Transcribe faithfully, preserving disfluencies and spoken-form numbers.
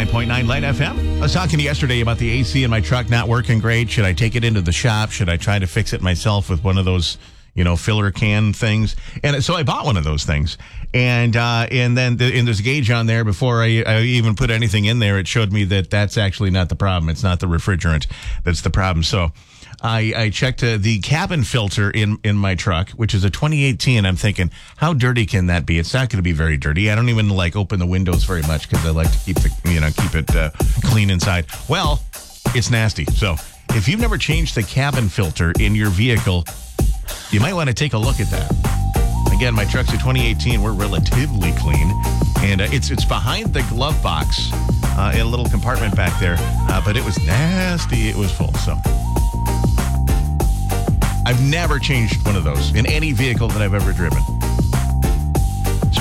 ninety-nine point nine Light F M. I was talking yesterday about the A C in my truck not working great. Should I take it into the shop? Should I try to fix it myself with one of those, you know, filler can things? And so I bought one of those things. And uh, and then the, and there's a gauge on there. Before I, I even put anything in there, it showed me that that's actually not the problem. It's not the refrigerant that's the problem. So I, I checked uh, the cabin filter in, in my truck, which is a twenty eighteen. I'm thinking, how dirty can that be? It's not going to be very dirty. I don't even like open the windows very much because I like to keep the, you know, keep it uh, clean inside. Well, it's nasty. So if you've never changed the cabin filter in your vehicle, you might want to take a look at that. Again, my truck's a twenty eighteen. We're relatively clean. And uh, it's it's behind the glove box uh, in a little compartment back there. Uh, but it was nasty. It was full. So I've never changed one of those in any vehicle that I've ever driven.